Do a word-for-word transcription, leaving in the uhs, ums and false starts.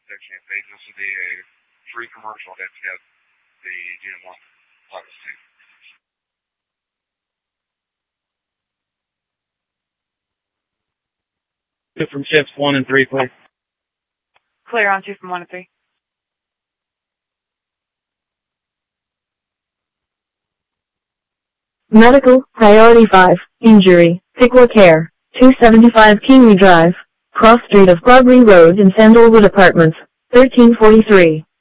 Section eight. This will be a free commercial that's got the Unit one levels too. Two from ships one and three, please. Clear on two from one and three. Medical, Priority five, Injury, Pickwa Care, two seventy-five Kingsley Drive, Cross Street of Barbary Road in Sandalwood Apartments, thirteen forty-three.